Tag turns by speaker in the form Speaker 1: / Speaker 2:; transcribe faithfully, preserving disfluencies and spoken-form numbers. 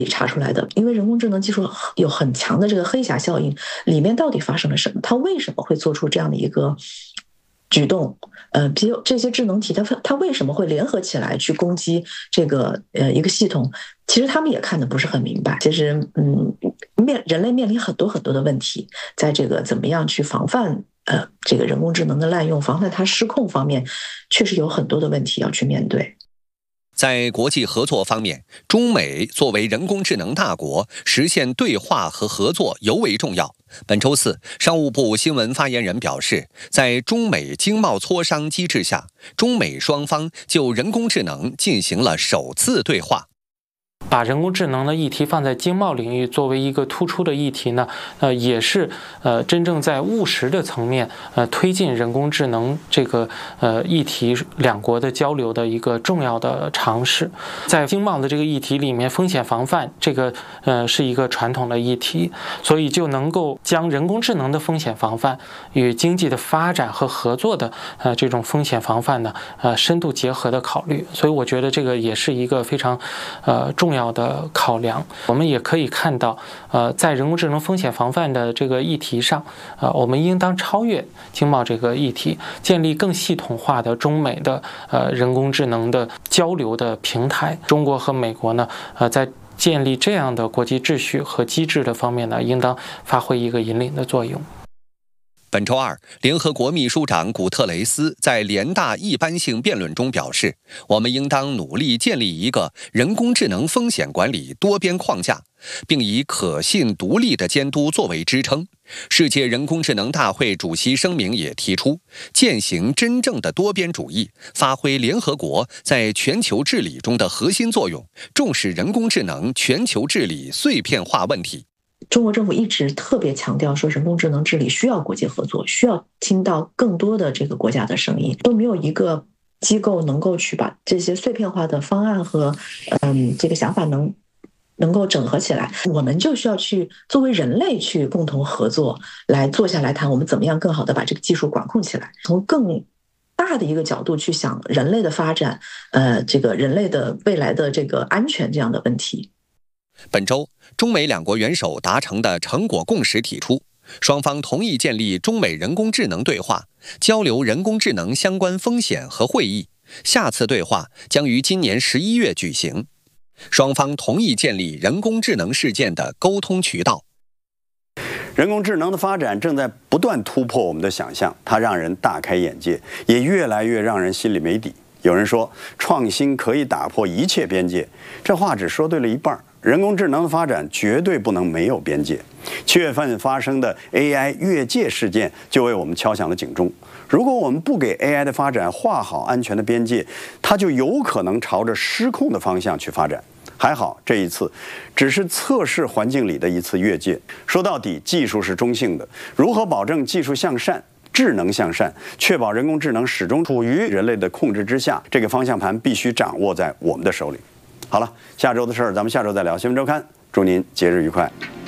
Speaker 1: 查出来的，因为人工智能技术有很强的这个黑匣效应，里面到底发生了什么？它为什么会做出这样的一个举动？呃，比如这些智能体，它它为什么会联合起来去攻击这个呃一个系统？其实他们也看得不是很明白。其实，嗯，面人类面临很多很多的问题，在这个怎么样去防范呃这个人工智能的滥用，防范它失控方面，确实有很多的问题要去面对。
Speaker 2: 在国际合作方面，中美作为人工智能大国，实现对话和合作尤为重要。本周四，商务部新闻发言人表示，在中美经贸磋商机制下，中美双方就人工智能进行了首次对话。
Speaker 3: 把人工智能的议题放在经贸领域作为一个突出的议题呢，呃，也是呃真正在务实的层面呃推进人工智能这个呃议题两国的交流的一个重要的尝试。在经贸的这个议题里面，风险防范这个呃是一个传统的议题，所以就能够将人工智能的风险防范与经济的发展和合作的呃这种风险防范呢呃深度结合的考虑。所以我觉得这个也是一个非常呃重要的考量。我们也可以看到，呃，在人工智能风险防范的这个议题上，呃，我们应当超越经贸这个议题，建立更系统化的中美的呃人工智能的交流的平台。中国和美国呢，呃，在建立这样的国际秩序和机制的方面呢，应当发挥一个引领的作用。
Speaker 2: 本周二，联合国秘书长古特雷斯在联大一般性辩论中表示，我们应当努力建立一个人工智能风险管理多边框架，并以可信独立的监督作为支撑。世界人工智能大会主席声明也提出，践行真正的多边主义，发挥联合国在全球治理中的核心作用，重视人工智能全球治理碎片化问题。
Speaker 1: 中国政府一直特别强调说，人工智能治理需要国际合作，需要听到更多的这个国家的声音，都没有一个机构能够去把这些碎片化的方案和嗯这个想法能能够整合起来。我们就需要去作为人类去共同合作，来坐下来谈我们怎么样更好的把这个技术管控起来，从更大的一个角度去想人类的发展，呃，这个人类的未来的这个安全这样的问题。
Speaker 2: 本周，中美两国元首达成的成果共识提出，双方同意建立中美人工智能对话，交流人工智能相关风险和会议。下次对话将于今年十一月举行。双方同意建立人工智能事件的沟通渠道。
Speaker 4: 人工智能的发展正在不断突破我们的想象，它让人大开眼界，也越来越让人心里没底。有人说，创新可以打破一切边界，这话只说对了一半。人工智能的发展绝对不能没有边界。七月份发生的 A I 越界事件就为我们敲响了警钟。如果我们不给 A I 的发展画好安全的边界，它就有可能朝着失控的方向去发展。还好这一次只是测试环境里的一次越界。说到底，技术是中性的，如何保证技术向善、智能向善，确保人工智能始终处于人类的控制之下，这个方向盘必须掌握在我们的手里。好了，下周的事儿咱们下周再聊。新闻周刊，祝您节日愉快。